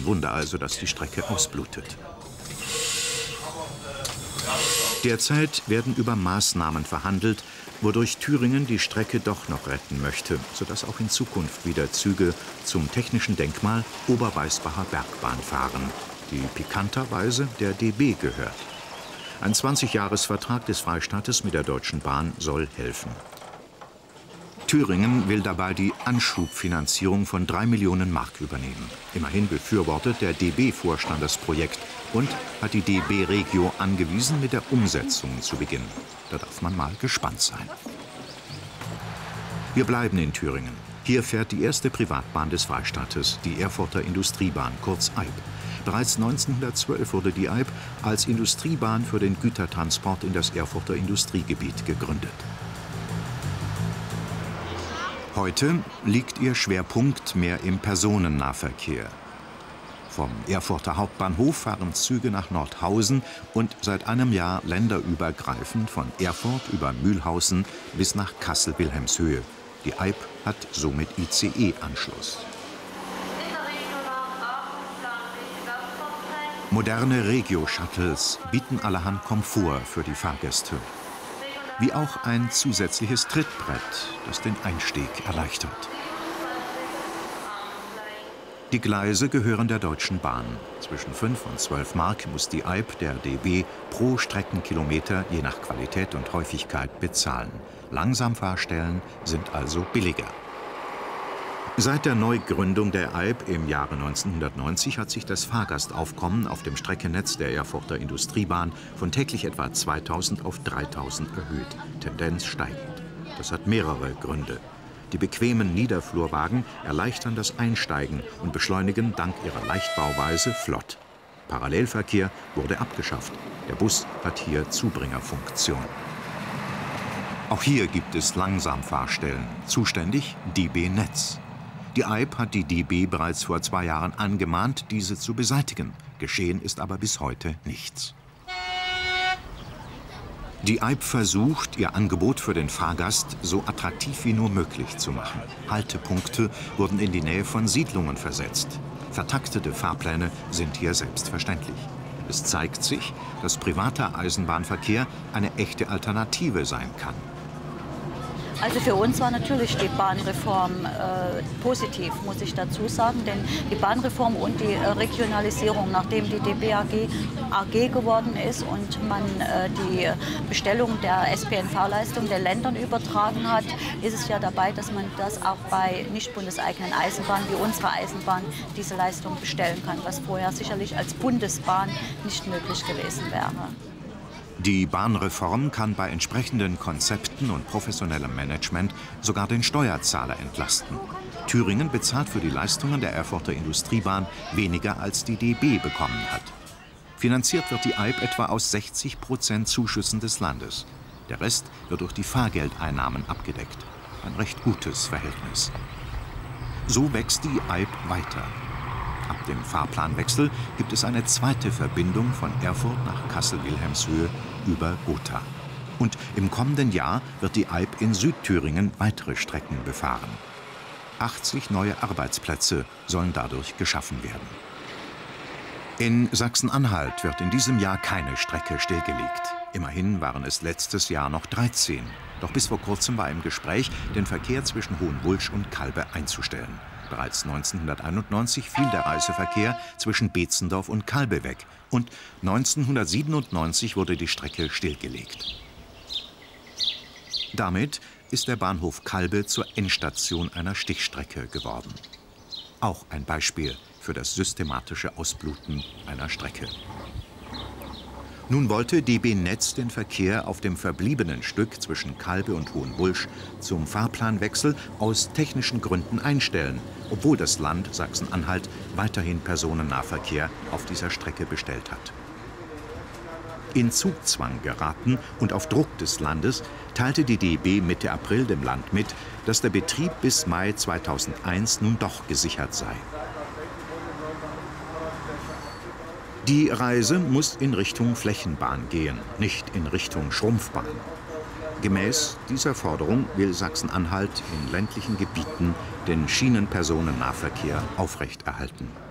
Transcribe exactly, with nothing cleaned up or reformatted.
Wunder also, dass die Strecke ausblutet. Derzeit werden über Maßnahmen verhandelt, wodurch Thüringen die Strecke doch noch retten möchte, sodass auch in Zukunft wieder Züge zum technischen Denkmal Oberweisbacher Bergbahn fahren, die pikanterweise der D B gehört. Ein zwanzig-Jahres-Vertrag des Freistaates mit der Deutschen Bahn soll helfen. Thüringen will dabei die Anschubfinanzierung von drei Millionen Mark übernehmen. Immerhin befürwortet der D B-Vorstand das Projekt und hat die D B Regio angewiesen, mit der Umsetzung zu beginnen. Da darf man mal gespannt sein. Wir bleiben in Thüringen. Hier fährt die erste Privatbahn des Freistaates, die Erfurter Industriebahn, kurz E I B. Bereits neunzehnhundertzwölf wurde die E I B als Industriebahn für den Gütertransport in das Erfurter Industriegebiet gegründet. Heute liegt ihr Schwerpunkt mehr im Personennahverkehr. Vom Erfurter Hauptbahnhof fahren Züge nach Nordhausen und seit einem Jahr länderübergreifend von Erfurt über Mühlhausen bis nach Kassel-Wilhelmshöhe. Die E I B hat somit I C E-Anschluss. Moderne Regio-Shuttles bieten allerhand Komfort für die Fahrgäste. Wie auch ein zusätzliches Trittbrett, das den Einstieg erleichtert. Die Gleise gehören der Deutschen Bahn. Zwischen fünf und zwölf Mark muss die E I B der D B pro Streckenkilometer je nach Qualität und Häufigkeit bezahlen. Langsamfahrstellen sind also billiger. Seit der Neugründung der E I B im Jahre neunzehnhundertneunzig hat sich das Fahrgastaufkommen auf dem Streckennetz der Erfurter Industriebahn von täglich etwa zweitausend auf dreitausend erhöht, Tendenz steigend. Das hat mehrere Gründe. Die bequemen Niederflurwagen erleichtern das Einsteigen und beschleunigen dank ihrer Leichtbauweise flott. Parallelverkehr wurde abgeschafft. Der Bus hat hier Zubringerfunktion. Auch hier gibt es Langsamfahrstellen, zuständig D B Netz. Die E I B hat die D B bereits vor zwei Jahren angemahnt, diese zu beseitigen. Geschehen ist aber bis heute nichts. Die E I B versucht, ihr Angebot für den Fahrgast so attraktiv wie nur möglich zu machen. Haltepunkte wurden in die Nähe von Siedlungen versetzt. Vertaktete Fahrpläne sind hier selbstverständlich. Es zeigt sich, dass privater Eisenbahnverkehr eine echte Alternative sein kann. Also für uns war natürlich die Bahnreform äh, positiv, muss ich dazu sagen. Denn die Bahnreform und die äh, Regionalisierung, nachdem die D B A G A G geworden ist und man äh, die Bestellung der S P N V-Leistung den Ländern übertragen hat, ist es ja dabei, dass man das auch bei nicht bundeseigenen Eisenbahnen wie unserer Eisenbahn diese Leistung bestellen kann, was vorher sicherlich als Bundesbahn nicht möglich gewesen wäre. Die Bahnreform kann bei entsprechenden Konzepten und professionellem Management sogar den Steuerzahler entlasten. Thüringen bezahlt für die Leistungen der Erfurter Industriebahn weniger als die D B bekommen hat. Finanziert wird die E I B etwa aus sechzig Prozent Zuschüssen des Landes. Der Rest wird durch die Fahrgeldeinnahmen abgedeckt. Ein recht gutes Verhältnis. So wächst die E I B weiter. Ab dem Fahrplanwechsel gibt es eine zweite Verbindung von Erfurt nach Kassel-Wilhelmshöhe über Gotha. Und im kommenden Jahr wird die E I B in Südthüringen weitere Strecken befahren. achtzig neue Arbeitsplätze sollen dadurch geschaffen werden. In Sachsen-Anhalt wird in diesem Jahr keine Strecke stillgelegt. Immerhin waren es letztes Jahr noch dreizehn. Doch bis vor kurzem war im Gespräch, den Verkehr zwischen Hohenwulsch und Calbe einzustellen. Bereits neunzehnhunderteinundneunzig fiel der Reiseverkehr zwischen Beetzendorf und Calbe weg und neunzehnhundertsiebenundneunzig wurde die Strecke stillgelegt. Damit ist der Bahnhof Calbe zur Endstation einer Stichstrecke geworden. Auch ein Beispiel für das systematische Ausbluten einer Strecke. Nun wollte D B Netz den Verkehr auf dem verbliebenen Stück zwischen Calbe und Hohenwulsch zum Fahrplanwechsel aus technischen Gründen einstellen, obwohl das Land Sachsen-Anhalt weiterhin Personennahverkehr auf dieser Strecke bestellt hat. In Zugzwang geraten und auf Druck des Landes teilte die D B Mitte April dem Land mit, dass der Betrieb bis Mai zweitausendeins nun doch gesichert sei. Die Reise muss in Richtung Flächenbahn gehen, nicht in Richtung Schrumpfbahn. Gemäß dieser Forderung will Sachsen-Anhalt in ländlichen Gebieten den Schienenpersonennahverkehr aufrechterhalten.